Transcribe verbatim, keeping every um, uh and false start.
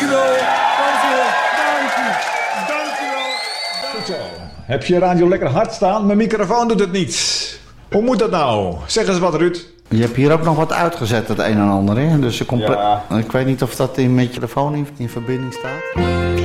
Dankjewel. Dankjewel. Dankjewel. Dankjewel. Goed zo. Heb je radio lekker hard staan? Mijn microfoon doet het niet. Hoe moet dat nou? Zeg eens wat, Ruud. Je hebt hier ook nog wat uitgezet, het een en ander. Hè? Dus je comple- Ja. Ik weet niet of dat in met je telefoon in, in verbinding staat.